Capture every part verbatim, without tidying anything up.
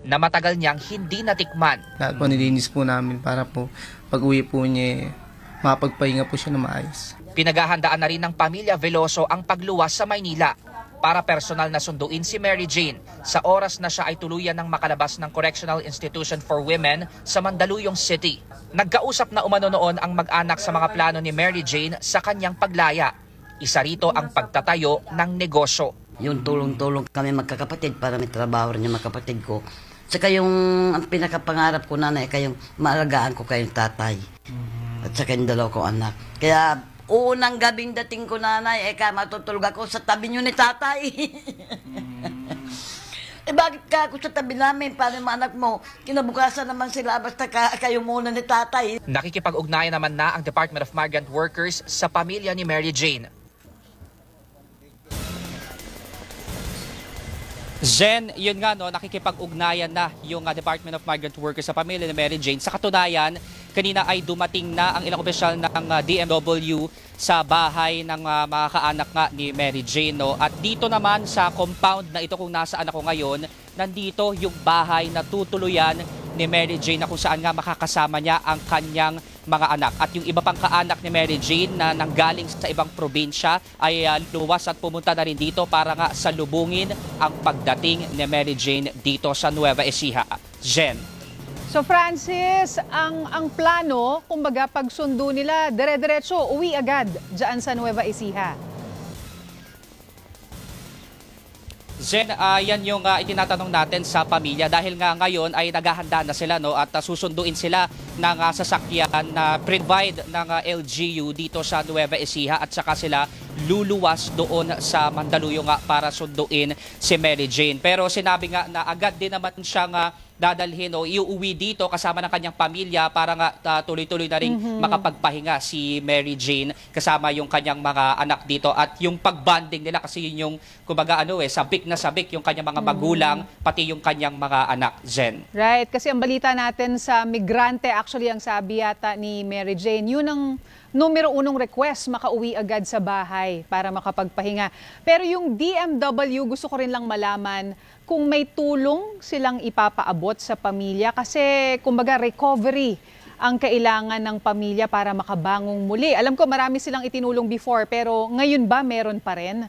na matagal niyang hindi natikman. Lahat po nilinis po namin para po pag-uwi po niya, mapagpahinga po siya na maayos. Pinaghahandaan na rin ng pamilya Veloso ang pagluwas sa Maynila para personal na sunduin si Mary Jane sa oras na siya ay tuluyan ng makalabas ng Correctional Institution for Women sa Mandaluyong City. Nagkausap na umano noon ang mag-anak sa mga plano ni Mary Jane sa kanyang paglaya. Isa rito ang pagtatayo ng negosyo. Yung tulong-tulong kami magkakapatid para may trabaho rin yung magkapatid ko. Saka yung ang pinakapangarap ko nanay, kayong maalagaan ko kayong tatay. At saka yung dalawa kong anak. Kaya unang gabing dating ko nanay, eh ka matutulog ako sa tabi nyo ni tatay. Eh bakit ka ako sa tabi namin? Paano yung anak mo? Kinabukasan naman sila, basta ka, kayo muna ni tatay. Nakikipag-ugnayan naman na ang Department of Migrant Workers sa pamilya ni Mary Jane. Jen, yun nga no, nakikipag-ugnayan na yung uh, Department of Migrant Workers sa pamilya ni Mary Jane. Sa katunayan, kanina ay dumating na ang ilang opisyal ng uh, D M W sa bahay ng uh, mga kaanak nga ni Mary Jane. No? At dito naman sa compound na ito kung nasaan ako ngayon, nandito yung bahay na tutuluyan ni Mary Jane na kung saan nga makakasama niya ang kanyang mga anak. At yung iba pang kaanak ni Mary Jane na nanggaling sa ibang probinsya ay uh, luwas at pumunta na rin dito para nga salubungin ang pagdating ni Mary Jane dito sa Nueva Ecija. Jen. So Francis, ang ang plano, kumbaga pagsundo nila, dire-diretso, uwi agad dyan sa Nueva Ecija. Jen, uh, yan yung uh, itinatanong natin sa pamilya dahil nga ngayon ay naghahanda na sila no, at uh, susunduin sila ng uh, sasakyan na provide ng uh, L G U dito sa Nueva Ecija at saka sila luluwas doon sa Mandaluyong uh, para sunduin si Mary Jane. Pero sinabi nga na agad din naman siyang uh, dadalhin o iuwi dito kasama ng kanyang pamilya para nga uh, tuloy-tuloy na rin mm-hmm. makapagpahinga si Mary Jane kasama yung kanyang mga anak dito at yung pagbanding nila kasi yun yung kumbaga ano eh sabik na sabik yung kanyang mga magulang mm-hmm. pati yung kanyang mga anak. Jen. Right, kasi ang balita natin sa migrante, actually ang sabi yata ni Mary Jane, yun ang numero unong request, makauwi agad sa bahay para makapagpahinga. Pero yung D M W, gusto ko rin lang malaman kung may tulong silang ipapaabot sa pamilya kasi kumbaga recovery ang kailangan ng pamilya para makabangong muli. Alam ko marami silang itinulong before pero ngayon ba meron pa rin?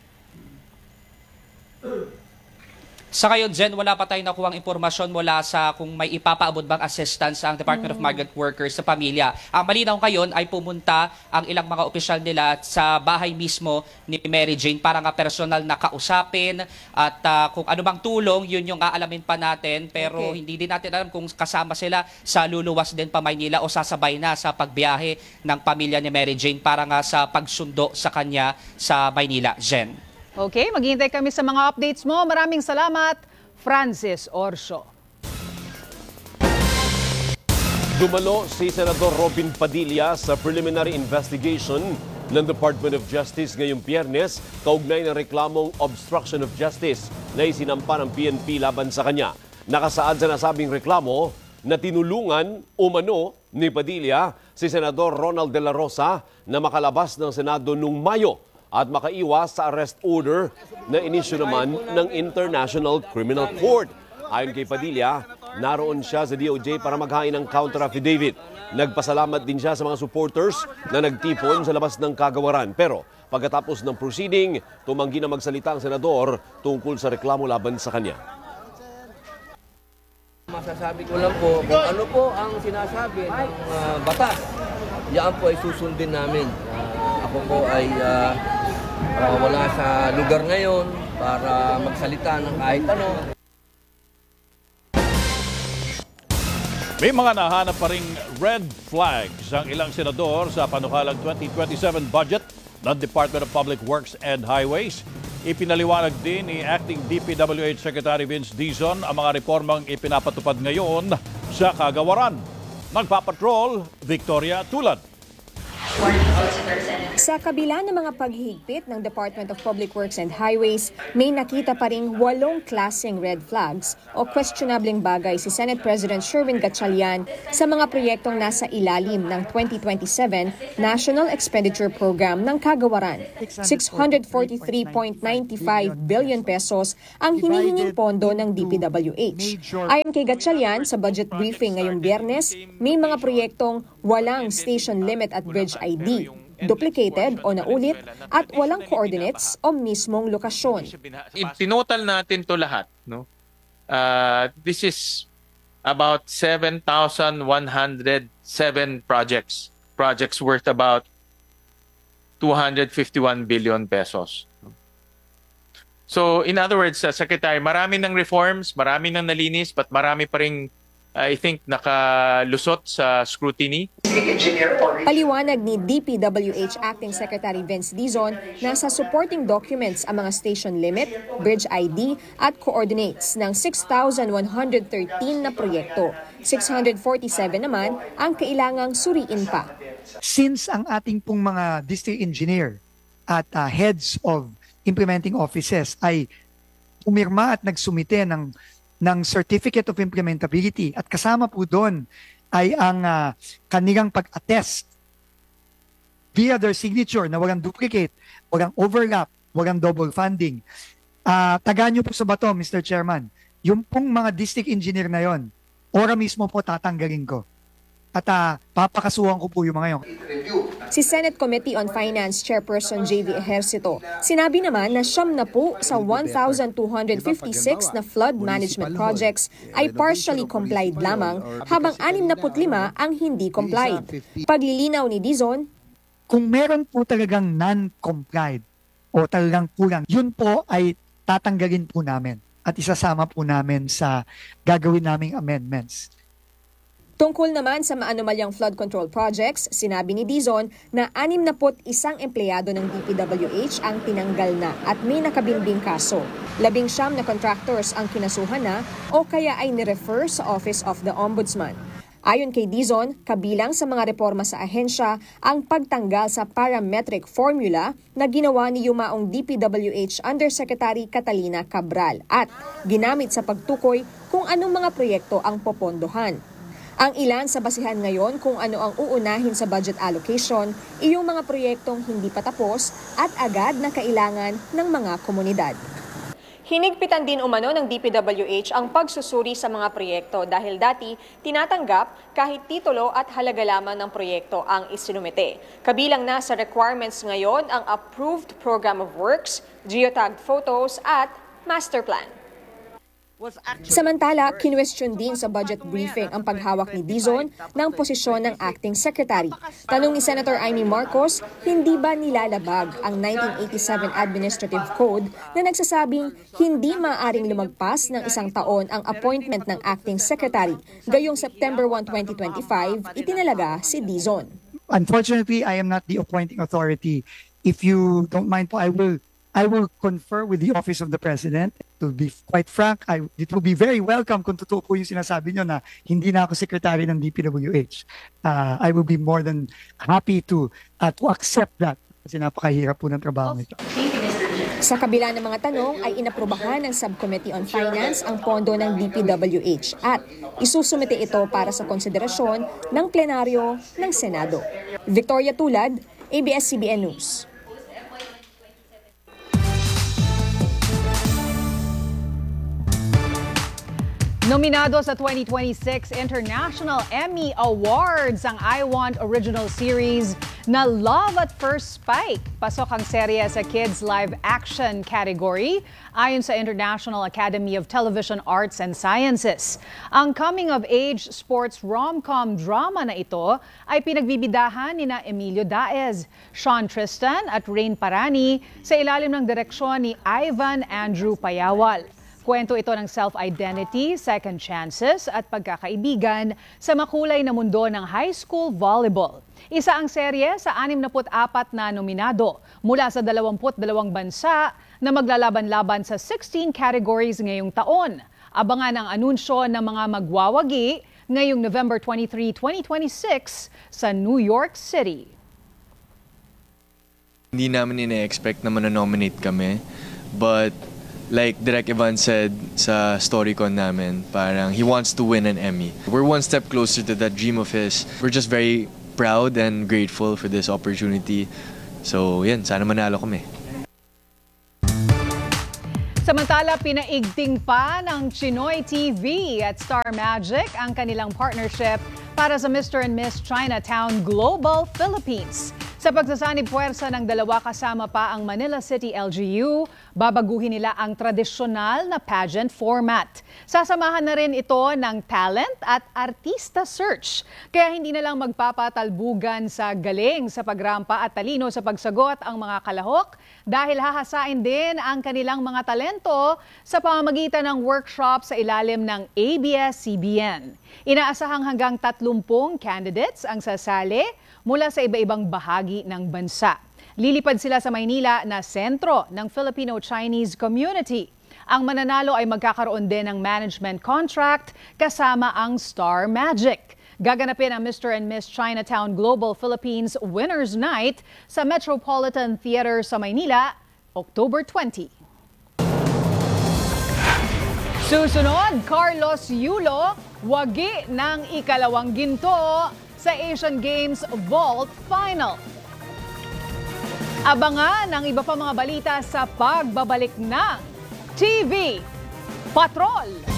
Sa ngayon, Jen, wala pa tayong nakuhang impormasyon mula sa kung may ipapaabot bang assistance ang Department mm. of Migrant Workers sa pamilya. Ang malinaw ngayon ay pumunta ang ilang mga opisyal nila sa bahay mismo ni Mary Jane para nga personal na kausapin at uh, kung ano bang tulong, yun yung aalamin pa natin. Pero okay. hindi din natin alam kung kasama sila sa luluwas din pa Maynila o sasabay na sa pagbiyahe ng pamilya ni Mary Jane para nga sa pagsundo sa kanya sa Maynila. Jen. Okay, maghihintay kami sa mga updates mo. Maraming salamat, Francis Orso. Dumalo si Senador Robin Padilla sa preliminary investigation ng Department of Justice ngayong Biyernes kaugnay ng reklamong obstruction of justice na isinampa ng P N P laban sa kanya. Nakasaad sa nasabing reklamo na tinulungan umano ni Padilla si Senador Ronald De La Rosa na makalabas ng Senado noong Mayo at makaiwas sa arrest order na inisyu naman ng International Criminal Court. Ayon kay Padilla, naroon siya sa D O J para maghain ng counter affidavit. Nagpasalamat din siya sa mga supporters na nagtipon sa labas ng kagawaran. Pero pagkatapos ng proceeding, tumanggi na magsalita ang senador tungkol sa reklamo laban sa kanya. Masasabi ko lang po kung ano po ang sinasabi ng uh, batas. Yan po ay susundin namin. Uh, ako po ay uh, uh, wala sa lugar ngayon para magsalita ng kahit ano. May mga nahanap pa ring red flags ang ilang senador sa panukalang twenty twenty-seven budget ng Department of Public Works and Highways. Ipinaliwanag din ni Acting D P W H Secretary Vince Dizon ang mga reformang ipinapatupad ngayon sa kagawaran. Nagpapatrol, Victoria Tulad. Sa kabila ng mga paghihigpit ng Department of Public Works and Highways, may nakita pa ring walong klaseng red flags o questionableng bagay si Senate President Sherwin Gatchalian sa mga proyektong nasa ilalim ng twenty twenty-seven National Expenditure Program ng Kagawaran. six hundred forty-three point nine five billion pesos ang hinihinging pondo ng D P W H. Ayon kay Gatchalian, sa budget briefing ngayong Biyernes, may mga proyektong walang station limit at bridge I D, duplicated o naulit at walang coordinates o mismong lokasyon. Tinotal natin to lahat, no? Uh, this is about seven thousand one hundred seven projects. Projects worth about two hundred fifty-one billion pesos. So, in other words, uh, Secretary, marami ng reforms, marami ng nalinis, but marami pa rin, I think, nakalusot sa scrutiny. Paliwanag ni D P W H Acting Secretary Vince Dizon na sa supporting documents ang mga station limit, bridge I D at coordinates ng six thousand one hundred thirteen na proyekto. six hundred forty-seven naman ang kailangang suriin pa. Since ang ating pong mga district engineer at uh, heads of implementing offices ay pumirma at nagsumite ng ng Certificate of Implementability at kasama po doon ay ang uh, kanilang pag-attest via their signature na walang duplicate, walang overlap, walang double funding. Uh, tagaan niyo po sa bato, Mister Chairman, yung pong mga district engineer na yon, ora mismo po tatanggalin ko. At uh, papakasuhan ko po yung mga yon. Si Senate Committee on Finance Chairperson J V Ejercito, sinabi naman na siyam na po sa one thousand two hundred fifty-six na flood management projects ay partially complied lamang, habang anim na lima ang hindi complied. Paglilinaw ni Dizon, kung meron po talagang non-complied o talagang kulang, yun po ay tatanggalin po namin at isasama po namin sa gagawin naming amendments. Tungkol naman sa maanumalyang flood control projects, sinabi ni Dizon na anim na isang empleyado ng D P W H ang tinanggal na at may nakabimbing kaso. Labing siyam na contractors ang kinasuhan na o kaya ay nirefer sa Office of the Ombudsman. Ayon kay Dizon, kabilang sa mga reforma sa ahensya ang pagtanggal sa parametric formula na ginawa ni yumaong D P W H Undersecretary Catalina Cabral at ginamit sa pagtukoy kung anong mga proyekto ang popondohan. Ang ilan sa basihan ngayon kung ano ang uunahin sa budget allocation, iyong mga proyektong hindi pa tapos at agad na kailangan ng mga komunidad. Hinigpitan din umano ng D P W H ang pagsusuri sa mga proyekto dahil dati tinatanggap kahit titulo at halaga lamang ng proyekto ang isinumite. Kabilang na sa requirements ngayon ang approved program of works, geotagged photos at master plan. Samantala, kinwestiyon din sa budget briefing ang paghawak ni Dizon ng posisyon ng acting secretary. Tanong ni Senator Amy Marcos, hindi ba nilalabag ang nineteen eighty-seven Administrative Code na nagsasabing hindi maaaring lumagpas ng isang taon ang appointment ng acting secretary? Gayong September first, twenty twenty-five, itinalaga si Dizon. Unfortunately, I am not the appointing authority. If you don't mind po, I will I will confer with the Office of the President. To be quite frank, I, it will be very welcome kung totoo po yung sinasabi nyo na hindi na ako secretary ng D P W H. Uh, I will be more than happy to uh, to accept that kasi napakahirap po ng trabaho nito. Sa kabila ng mga tanong ay inaprubahan ng Subcommittee on Finance ang pondo ng D P W H at isusumite ito para sa konsiderasyon ng plenaryo ng Senado. Victoria Tulad, A B S C B N News. Nominado sa twenty twenty-six International Emmy Awards ang I Want Original Series na Love at First Spike. Pasok ang serye sa Kids Live Action category ayon sa International Academy of Television Arts and Sciences. Ang coming-of-age sports rom-com drama na ito ay pinagbibidahan ni na Emilio Daez, Sean Tristan at Rain Parani sa ilalim ng direksyon ni Ivan Andrew Payawal. Kwento ito ng self-identity, second chances at pagkakaibigan sa makulay na mundo ng high school volleyball. Isa ang serye sa anim na apat na nominado mula sa dalawampu't dalawang bansa na maglalaban-laban sa sixteen categories ngayong taon. Abangan ang anunsyo ng mga magwawagi ngayong November twenty-third, twenty twenty-six sa New York City. Hindi namin ina-expect na manonominate kami. But like Direk Ivan said sa StoryCon namin, parang he wants to win an Emmy. We're one step closer to that dream of his. We're just very proud and grateful for this opportunity. So yan, sana manalo kami. Samantala, pinaigting pa ng Chinoy T V at Star Magic ang kanilang partnership para sa Mister and Miss Chinatown Global Philippines. Sa pagsasanib puwersa ng dalawa kasama pa ang Manila City L G U, babaguhin nila ang tradisyonal na pageant format. Sasamahan na rin ito ng talent at artista search. Kaya hindi na lang magpapatalbugan sa galing sa pagrampa at talino sa pagsagot ang mga kalahok dahil hahasain din ang kanilang mga talento sa pamamagitan ng workshop sa ilalim ng A B S C B N. Inaasahang hanggang tatlumpung candidates ang sasali mula sa iba-ibang bahagi ng bansa. Lilipad sila sa Maynila na sentro ng Filipino-Chinese community. Ang mananalo ay magkakaroon din ng management contract kasama ang Star Magic. Gaganapin ang Mister and Miss Chinatown Global Philippines Winners Night sa Metropolitan Theater sa Maynila, October twentieth. Susunod, Carlos Yulo, wagi ng ikalawang ginto sa Asian Games Vault Final. Abangan ang iba pa mga balita sa pagbabalik ng T V Patrol.